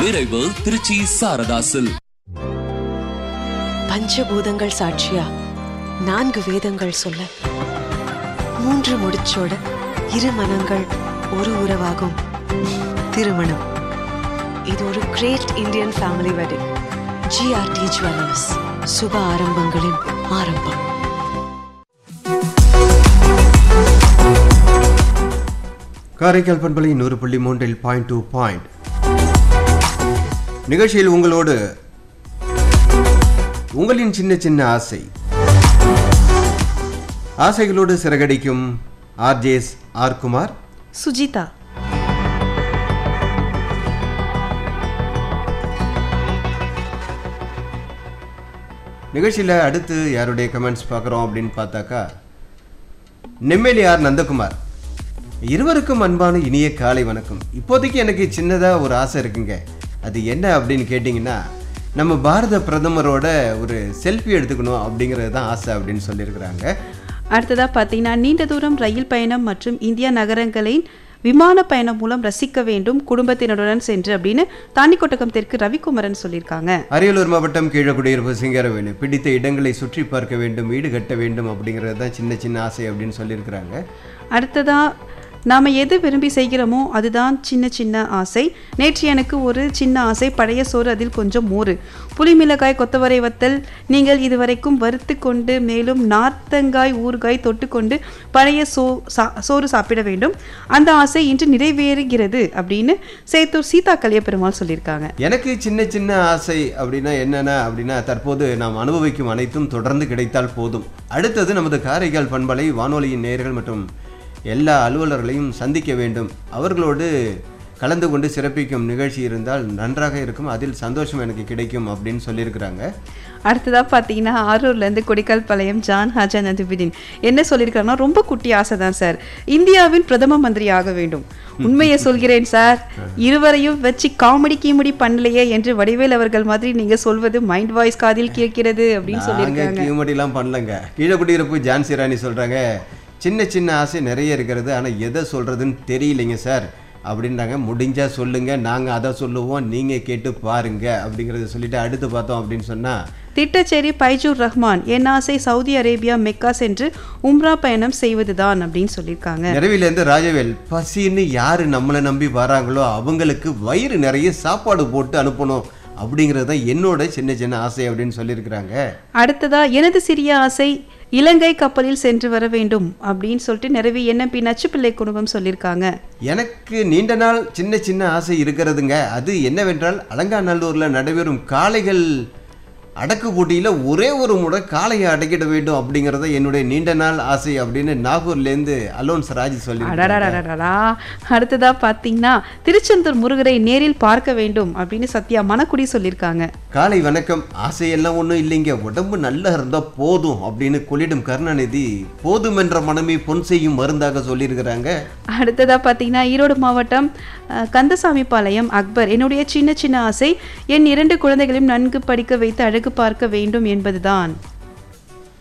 விரைவு திருச்சி சாரதாசில். பஞ்சபூதங்கள் சாட்சியா 4 வேதங்கள் சொல்ல 3 முடிச்சோட 2 மனங்கள் ஒரு உறவாகும் திருமணம். இது ஒரு great Indian family wedding. GRT jewellers, சுப ஆரம்பங்களின் ஆரம்பம். காரைக்கால் பண்பலை 100.3 நிகழ்ச்சியில் உங்களோடு உங்களின் சின்ன சின்ன ஆசைகளோடு சிறகடிக்கும் RJs ஆர் குமார், சுஜிதா. நிகழ்ச்சியில் அடுத்து யாருடைய கமெண்ட்ஸ் பார்க்குறோம் அப்படின்னு பார்த்தாக்கா, நெம்மேலி ஆர் நந்தகுமார். இருவருக்கும் அன்பான இனிய காலை வணக்கம். இப்போதைக்கு எனக்கு சின்னதாக ஒரு ஆசை இருக்குங்க. அது என்ன அப்படின்னு கேட்டிங்கன்னா, நம்ம பாரத பிரதமரோட ஒரு செல்ஃபி எடுத்துக்கணும் அப்படிங்கிறது தான் ஆசை அப்படின்னு சொல்லியிருக்கிறாங்க. அடுத்ததாக பார்த்தீங்கன்னா, நீண்ட தூரம் ரயில் பயணம் மற்றும் இந்தியா நகரங்களின் விமான பயணம் மூலம் ரசிக்க வேண்டும் குடும்பத்தினருடன் சென்று அப்படின்னு தாண்டிக்கொட்டகம் தெற்கு ரவிக்குமரன் சொல்லியிருக்காங்க. அரியலூர் மாவட்டம் கீழக்குடியிருப்பு சிங்கரவேலு, பிடித்த இடங்களை சுற்றி பார்க்க வேண்டும், வீடு கட்ட வேண்டும் அப்படிங்கிறது தான் சின்ன சின்ன ஆசை அப்படின்னு சொல்லியிருக்கிறாங்க. அடுத்ததாக, நாம் எது விரும்பி செய்கிறோமோ அதுதான் சின்ன சின்ன ஆசை. நேற்று எனக்கு ஒரு சின்ன ஆசை, பழைய சோறு, அதில் கொஞ்சம் மோர், புளி மிளகாய், கொத்தவரை வத்தல் நீங்கள் இதுவரைக்கும் வறுத்து கொண்டு மேலும் நார்த்தங்காய் ஊறுகாய் தொட்டுக்கொண்டு பழைய சோறு சாப்பிட வேண்டும். அந்த ஆசை இன்று நிறைவேறுகிறது அப்படின்னு சேத்தூர் சீதா கலிய பெருமாள் சொல்லியிருக்காங்க. எனக்கு சின்ன சின்ன ஆசை அப்படின்னா என்னென்ன அப்படின்னா, தற்போது நாம் அனுபவிக்கும் அனைத்தும் தொடர்ந்து கிடைத்தால் போதும். அடுத்தது, நமது காரைக்கால் பண்பலை வானொலியின் நேயர்கள் மற்றும் எல்லா அலுவலர்களையும் சந்திக்க வேண்டும், அவர்களோடு கலந்து கொண்டு சிறப்பிக்கும் நிகழ்ச்சி இருந்தால் நன்றாக இருக்கும், அதில் சந்தோஷம் எனக்கு கிடைக்கும் அப்படின்னு சொல்லியிருக்கிறாங்க. அடுத்ததாக பார்த்தீங்கன்னா, ஆரூர்லேருந்து கொடிக்கால் பாளையம் ஜான் ஹாஜா நதுபிடின் என்ன சொல்லியிருக்காருன்னா, ரொம்ப குட்டி ஆசை தான் சார், இந்தியாவின் பிரதம மந்திரி ஆக வேண்டும். உண்மையை சொல்கிறேன் சார், இருவரையும் வச்சு காமெடி கீமெடி பண்ணலையே என்று வடிவேல் அவர்கள் மாதிரி நீங்கள் சொல்வது மைண்ட் வாய்ஸ் காதில் கேட்கிறது அப்படின்னு சொல்லியிருக்காங்க. கீமெடிலாம் பண்ணலங்க. கீழக்குடியிருப்பு ஜான்சி ராணி சொல்கிறாங்க, சின்ன சின்ன ஆசை நிறைய இருக்கிறது, ஆனால் எதை சொல்கிறதுன்னு தெரியலைங்க சார் அப்படின்றாங்க. முடிஞ்சால் சொல்லுங்கள், நாங்கள் அதை சொல்லுவோம், நீங்கள் கேட்டு பாருங்க அப்படிங்கிறத சொல்லிட்டு அடுத்து பார்த்தோம் அப்படின்னு சொன்னால், திட்டச்சேரி பைஜூர் ரஹ்மான், என் ஆசை சவுதி அரேபியா மெக்கா சென்று உம்ரா பயணம் செய்வதுதான் அப்படின்னு சொல்லியிருக்காங்க. நிறைவிலேருந்து ராஜவேல், பசின்னு யார் நம்மளை நம்பி வராங்களோ அவங்களுக்கு வயிறு நிறைய சாப்பாடு போட்டு அனுப்பணும் அப்படிங்கிறது தான் என்னோட சின்ன சின்ன ஆசை அப்படின்னு சொல்லியிருக்கிறாங்க. அடுத்ததா, எனது சிறிய ஆசை இலங்கை கப்பலில் சென்று வர வேண்டும் அப்படின்னு சொல்லிட்டு நிறைவி NMP நச்சுப்பிள்ளை குடும்பம் சொல்லியிருக்காங்க. எனக்கு நீண்ட நாள் சின்ன சின்ன ஆசை இருக்கிறதுங்க. அது என்னவென்றால், அலங்காநல்லூரில் நடைபெறும் காளைகள் அடக்கு போட்டியில் ஒரே ஒரு முறை காளையை அடக்கிட வேண்டும் அப்படிங்கிறத என்னுடைய நீண்ட நாள் ஆசை அப்படின்னு நாகூர்லேருந்து அலோன்ஸ் ராஜ் சொல்லி. அடுத்ததாக பார்த்தீங்கன்னா, திருச்செந்தூர் முருகரை நேரில் பார்க்க வேண்டும் அப்படின்னு சத்யா மணக்குடி சொல்லியிருக்காங்க. காலை வணக்கம். ஆசையெல்லாம் ஒன்றும் இல்லைங்க, உடம்பு நல்லா இருந்தால் போதும் அப்படின்னு கொள்ளிடும் கருணாநிதி போதும் என்ற மனமே பொன் செய்யும் மருந்தாக சொல்லியிருக்கிறாங்க. அடுத்ததாக பார்த்தீங்கன்னா, ஈரோடு மாவட்டம் கந்தசாமி பாளையம் அக்பர், என்னுடைய சின்ன சின்ன ஆசை என் 2 குழந்தைகளையும் நன்கு படிக்க வைத்து அழகு பார்க்க வேண்டும் என்பதுதான்.